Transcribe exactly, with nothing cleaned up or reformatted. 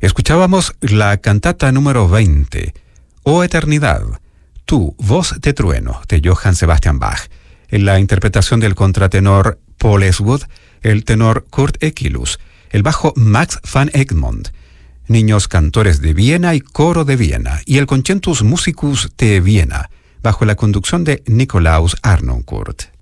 Escuchábamos la cantata número veinte, Oh Eternidad, tú, voz de trueno, de Johann Sebastian Bach, en la interpretación del contratenor Paul Eastwood, el tenor Kurt Ekelus, el bajo Max van Egmond, niños cantores de Viena y coro de Viena, y el Concentus Musicus de Viena, bajo la conducción de Nikolaus Harnoncourt.